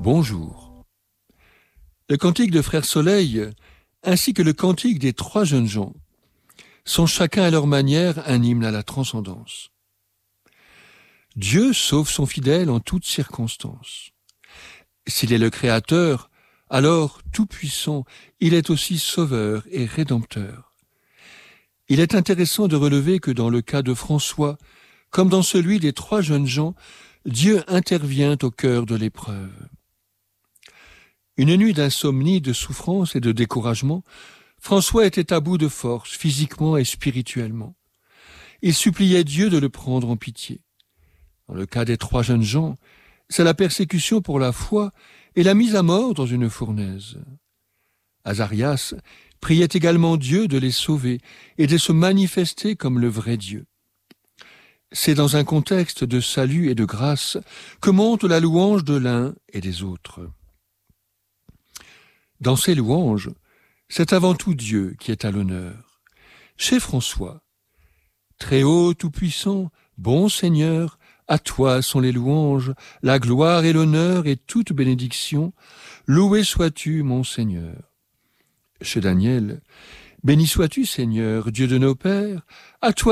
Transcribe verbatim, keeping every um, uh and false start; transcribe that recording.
Bonjour. Le cantique de Frère Soleil, ainsi que le cantique des trois jeunes gens, sont chacun à leur manière un hymne à la transcendance. Dieu sauve son fidèle en toutes circonstances. S'il est le Créateur, alors tout-puissant, il est aussi sauveur et rédempteur. Il est intéressant de relever que dans le cas de François, comme dans celui des trois jeunes gens, Dieu intervient au cœur de l'épreuve. Une nuit d'insomnie, de souffrance et de découragement, François était à bout de force, physiquement et spirituellement. Il suppliait Dieu de le prendre en pitié. Dans le cas des trois jeunes gens, c'est la persécution pour la foi et la mise à mort dans une fournaise. Azarias priait également Dieu de les sauver et de se manifester comme le vrai Dieu. C'est dans un contexte de salut et de grâce que monte la louange de l'un et des autres. Dans ces louanges, c'est avant tout Dieu qui est à l'honneur. Chez François, très haut, tout-puissant, bon Seigneur, à toi sont les louanges, la gloire et l'honneur et toute bénédiction. Loué sois-tu, mon Seigneur. Chez Daniel, béni sois-tu, Seigneur, Dieu de nos pères, à toi